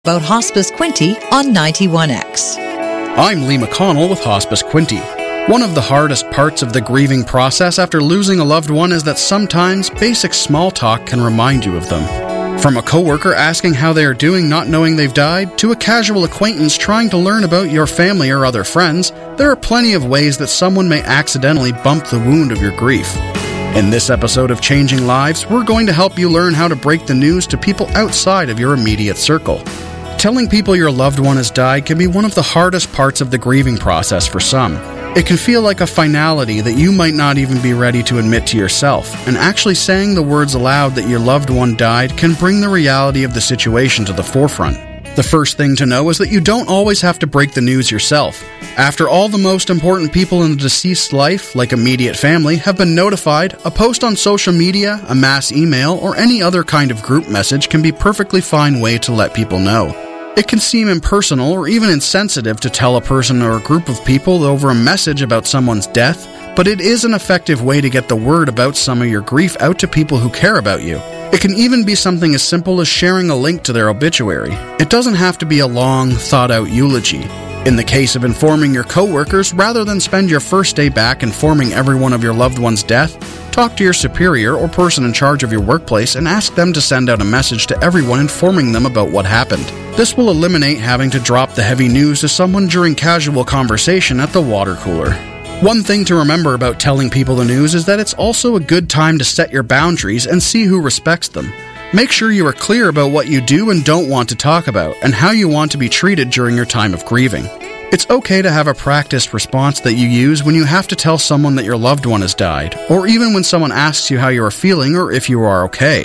about Hospice Quinte on 91X. I'm Lee McConnell with Hospice Quinte. One of the hardest parts of the grieving process after losing a loved one is that sometimes basic small talk can remind you of them. From a coworker asking how they are doing not knowing they've died, to a casual acquaintance trying to learn about your family or other friends, there are plenty of ways that someone may accidentally bump the wound of your grief. In this episode of Changing Lives, we're going to help you learn how to break the news to people outside of your immediate circle. Telling people your loved one has died can be one of the hardest parts of the grieving process for some. It can feel like a finality that you might not even be ready to admit to yourself, and actually saying the words aloud that your loved one died can bring the reality of the situation to the forefront. The first thing to know is that you don't always have to break the news yourself. After all the most important people in the deceased's life, like immediate family, have been notified, a post on social media, a mass email, or any other kind of group message can be a perfectly fine way to let people know. It can seem impersonal or even insensitive to tell a person or a group of people over a message about someone's death, but it is an effective way to get the word about some of your grief out to people who care about you. It can even be something as simple as sharing a link to their obituary. It doesn't have to be a long, thought-out eulogy. In the case of informing your coworkers, rather than spend your first day back informing everyone of your loved one's death, talk to your superior or person in charge of your workplace and ask them to send out a message to everyone informing them about what happened. This will eliminate having to drop the heavy news to someone during casual conversation at the water cooler. One thing to remember about telling people the news is that it's also a good time to set your boundaries and see who respects them. Make sure you are clear about what you do and don't want to talk about, and how you want to be treated during your time of grieving. It's okay to have a practiced response that you use when you have to tell someone that your loved one has died, or even when someone asks you how you are feeling or if you are okay.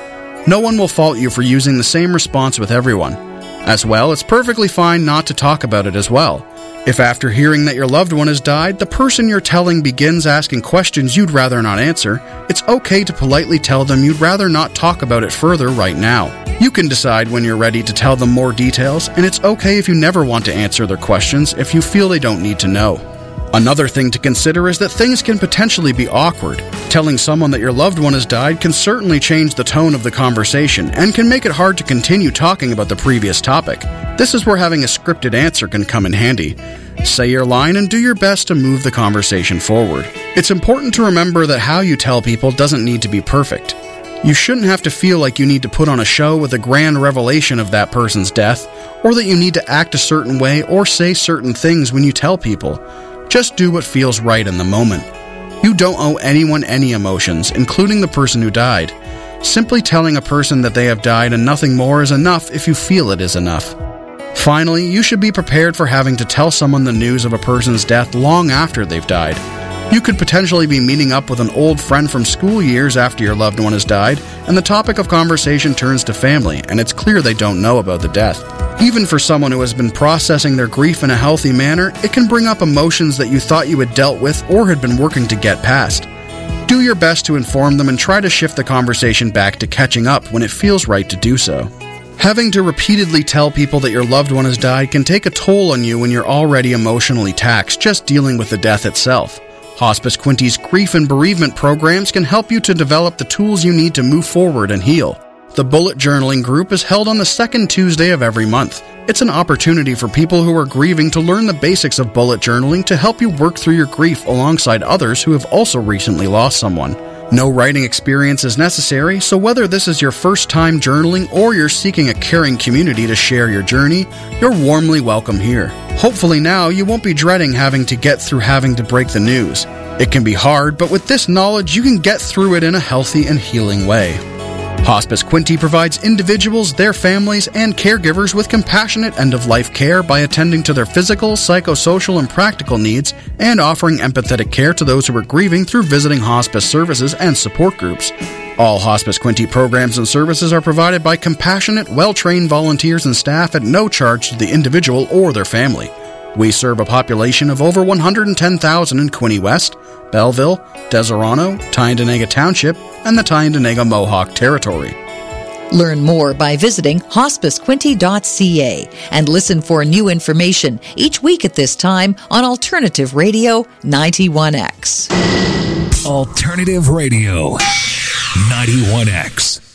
No one will fault you for using the same response with everyone. As well, it's perfectly fine not to talk about it as well. If after hearing that your loved one has died, the person you're telling begins asking questions you'd rather not answer, it's okay to politely tell them you'd rather not talk about it further right now. You can decide when you're ready to tell them more details, and it's okay if you never want to answer their questions if you feel they don't need to know. Another thing to consider is that things can potentially be awkward. Telling someone that your loved one has died can certainly change the tone of the conversation and can make it hard to continue talking about the previous topic. This is where having a scripted answer can come in handy. Say your line and do your best to move the conversation forward. It's important to remember that how you tell people doesn't need to be perfect. You shouldn't have to feel like you need to put on a show with a grand revelation of that person's death, or that you need to act a certain way or say certain things when you tell people. Just do what feels right in the moment. You don't owe anyone any emotions, including the person who died. Simply telling a person that they have died and nothing more is enough if you feel it is enough. Finally, you should be prepared for having to tell someone the news of a person's death long after they've died. You could potentially be meeting up with an old friend from school years after your loved one has died, and the topic of conversation turns to family, and it's clear they don't know about the death. Even for someone who has been processing their grief in a healthy manner, it can bring up emotions that you thought you had dealt with or had been working to get past. Do your best to inform them and try to shift the conversation back to catching up when it feels right to do so. Having to repeatedly tell people that your loved one has died can take a toll on you when you're already emotionally taxed just dealing with the death itself. Hospice Quinte's grief and bereavement programs can help you to develop the tools you need to move forward and heal. The Bullet Journaling Group is held on the second Tuesday of every month. It's an opportunity for people who are grieving to learn the basics of bullet journaling to help you work through your grief alongside others who have also recently lost someone. No writing experience is necessary, so whether this is your first time journaling or you're seeking a caring community to share your journey, you're warmly welcome here. Hopefully now you won't be dreading having to break the news. It can be hard, but with this knowledge you can get through it in a healthy and healing way. Hospice Quinte provides individuals, their families, and caregivers with compassionate end-of-life care by attending to their physical, psychosocial, and practical needs, and offering empathetic care to those who are grieving through visiting hospice services and support groups. All Hospice Quinte programs and services are provided by compassionate, well-trained volunteers and staff at no charge to the individual or their family. We serve a population of over 110,000 in Quinte West, Belleville, Deserano, Tyendinaga Township, and the Tyendinaga Mohawk Territory. Learn more by visiting hospicequinte.ca and listen for new information each week at this time on Alternative Radio 91X. Alternative Radio 91X.